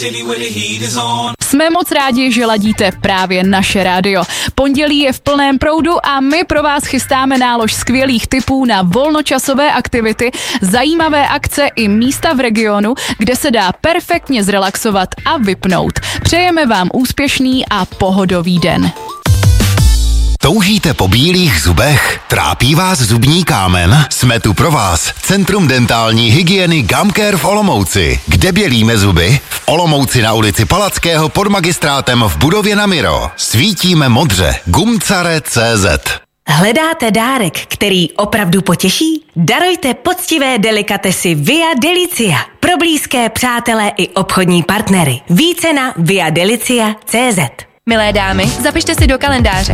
Jsme moc rádi, že ladíte právě naše rádio. Pondělí je v plném proudu a my pro vás chystáme nálož skvělých tipů na volnočasové aktivity, zajímavé akce i místa v regionu, kde se dá perfektně zrelaxovat a vypnout. Přejeme vám úspěšný a pohodový den. Toužíte po bílých zubech? Trápí vás zubní kámen? Jsme tu pro vás. Centrum dentální hygieny Gumcare v Olomouci. Kde bělíme zuby? V Olomouci na ulici Palackého pod magistrátem v budově na Miro. Svítíme modře. Gumcare.cz. Hledáte dárek, který opravdu potěší? Darujte poctivé delikatesy Via Delicia. Pro blízké, přátelé i obchodní partnery. Více na viadelicia.cz. Milé dámy, zapište si do kalendáře.